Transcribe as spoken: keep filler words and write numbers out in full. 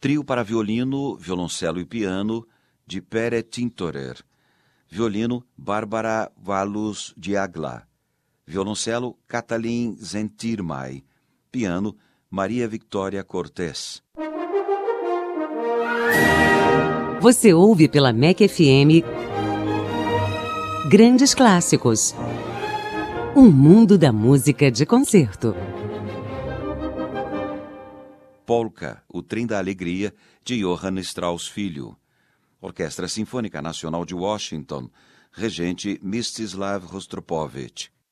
Trio para violino, violoncelo e piano, de Pere Tintorer. Violino, Bárbara Valus de Agla. Violoncelo, Katalin Zentirmay. Piano, Maria Victoria Cortés. Você ouve pela M E C F M Grandes Clássicos. Um mundo da música de concerto. Polka, o Trem da Alegria, de Johann Strauss Filho. Orquestra Sinfônica Nacional de Washington, regente Mstislav Rostropovich.